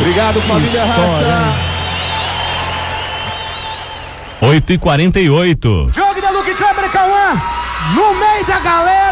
Obrigado, família Raça. 8h48. Jogo da Luke Câmara e Cauã, no meio da galera.